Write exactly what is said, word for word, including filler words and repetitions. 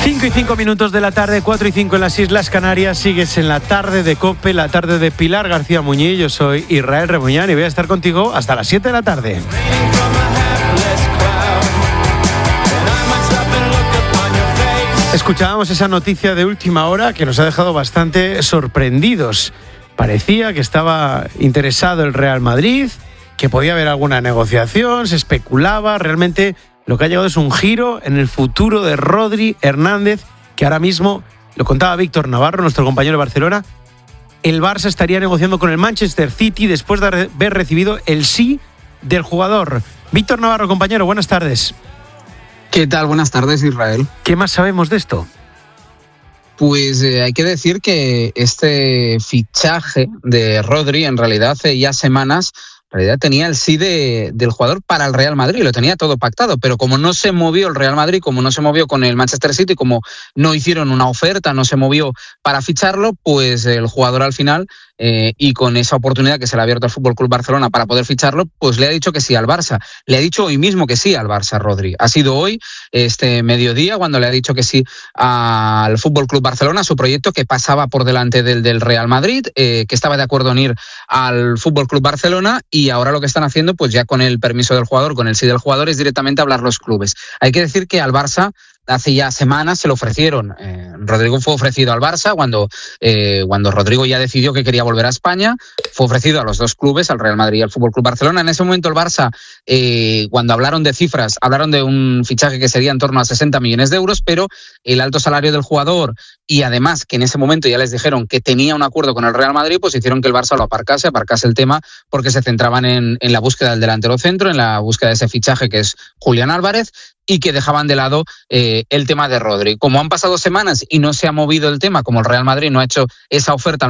cinco y cinco minutos de la tarde, cuatro y cinco en las Islas Canarias. Sigues en la tarde de COPE, la tarde de Pilar García Muñiz. Yo soy Israel Remuñán y voy a estar contigo hasta las siete de la tarde. Escuchábamos esa noticia de última hora que nos ha dejado bastante sorprendidos. Parecía que estaba interesado el Real Madrid, que podía haber alguna negociación, se especulaba. Realmente lo que ha llegado es un giro en el futuro de Rodri Hernández, que ahora mismo, lo contaba Víctor Navarro, nuestro compañero de Barcelona, el Barça estaría negociando con el Manchester City después de haber recibido el sí del jugador. Víctor Navarro, compañero, buenas tardes. ¿Qué tal? Buenas tardes, Israel. ¿Qué más sabemos de esto? Pues eh, hay que decir que este fichaje de Rodri, en realidad hace ya semanas, en realidad tenía el sí de, del jugador para el Real Madrid, lo tenía todo pactado, pero como no se movió el Real Madrid, como no se movió con el Manchester City, como no hicieron una oferta, no se movió para ficharlo, pues el jugador al final, eh, y con esa oportunidad que se le ha abierto al F C Barcelona para poder ficharlo, pues le ha dicho que sí al Barça. Le ha dicho hoy mismo que sí al Barça, Rodri. Ha sido hoy, este mediodía, cuando le ha dicho que sí al F C Barcelona, su proyecto que pasaba por delante del, del Real Madrid, eh, que estaba de acuerdo en ir al F C Barcelona, y Y ahora lo que están haciendo, pues ya con el permiso del jugador, con el sí del jugador, es directamente hablar los clubes. Hay que decir que al Barça hace ya semanas se lo ofrecieron. Eh, Rodrigo fue ofrecido al Barça cuando, eh, cuando Rodrigo ya decidió que quería volver a España. Fue ofrecido a los dos clubes, al Real Madrid y al F C Barcelona. En ese momento el Barça, eh, cuando hablaron de cifras, hablaron de un fichaje que sería en torno a sesenta millones de euros, pero el alto salario del jugador y además que en ese momento ya les dijeron que tenía un acuerdo con el Real Madrid, pues hicieron que el Barça lo aparcase, aparcase el tema, porque se centraban en, en la búsqueda del delantero centro, en la búsqueda de ese fichaje que es Julián Álvarez, y que dejaban de lado eh, el tema de Rodri. Como han pasado semanas y no se ha movido el tema, como el Real Madrid no ha hecho esa oferta